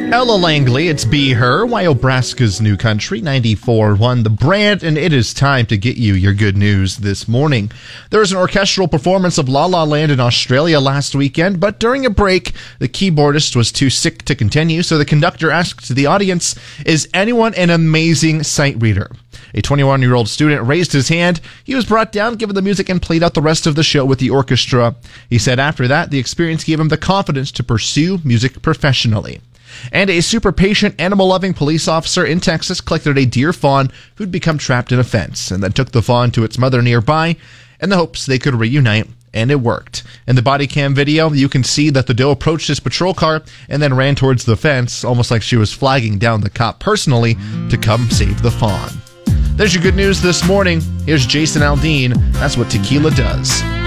Ella Langley, it's Be Her, Wyobraska's New Country, 94.1 The Brand, and it is time to get you your good news this morning. There was an orchestral performance of La La Land in Australia last weekend, but during a break, the keyboardist was too sick to continue, so the conductor asked the audience, "Is anyone an amazing sight reader?" A 21-year-old student raised his hand. He was brought down, given the music, and played out the rest of the show with the orchestra. He said after that, the experience gave him the confidence to pursue music professionally. And a super patient, animal-loving police officer in Texas collected a deer fawn who'd become trapped in a fence, and then took the fawn to its mother nearby in the hopes they could reunite, and it worked. In the body cam video, you can see that the doe approached his patrol car and then ran towards the fence, almost like she was flagging down the cop personally to come save the fawn. There's your good news this morning. Here's Jason Aldean. That's what tequila does.